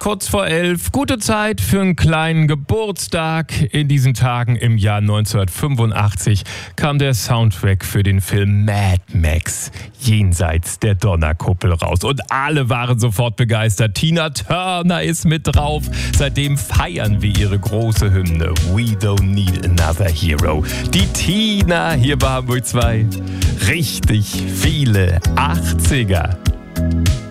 kurz vor 11. Gute Zeit für einen kleinen Geburtstag. In diesen Tagen im Jahr 1985 kam der Soundtrack für den Film Mad Max Jenseits der Donnerkuppel raus. Und alle waren sofort begeistert. Tina Turner ist mit drauf. Seitdem feiern wir ihre große Hymne We Don't Need Another Hero. Die Tina hier bei Hamburg 2. Richtig viele 80er.